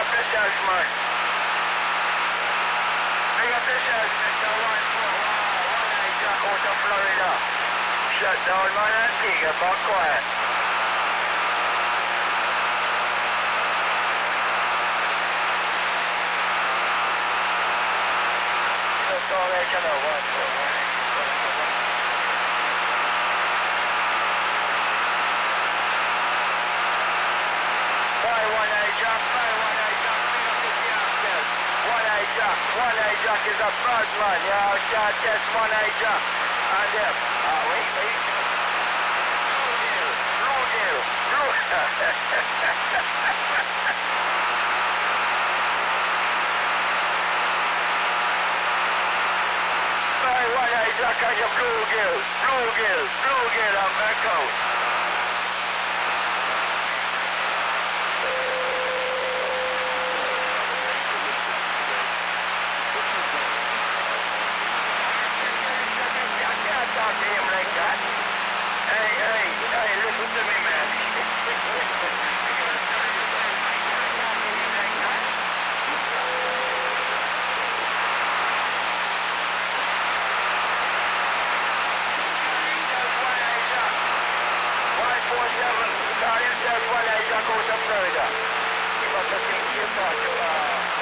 up yourself, man. Big up yourself, Mr. 141 Jack out of Florida. Shut down, man, Antigua, but quiet. Just don't let you know what's going on. One eye jack is a bad man, yeah, shot test one eye jack. And them, wait. Blue deal. Sorry, one eye jack and your blue gill on back out. Talk to him like that. Hey, listen to me, man. Call himself one eye jack out of Florida. He must have think you're talking about.